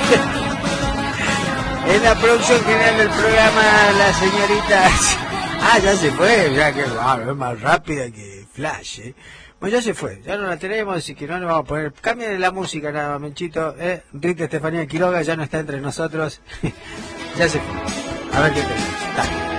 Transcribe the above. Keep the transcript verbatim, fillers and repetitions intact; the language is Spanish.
En la producción general del programa, la señorita... Ah, ya se fue, ya que wow, es más rápida que Flash, ¿eh? Bueno, ya se fue, ya no la tenemos, así que no le vamos a poner... Cambien la música nada, Menchito, ¿eh? Rita Estefanía Quiroga ya no está entre nosotros. Ya se fue. A ver qué tenemos. Dale.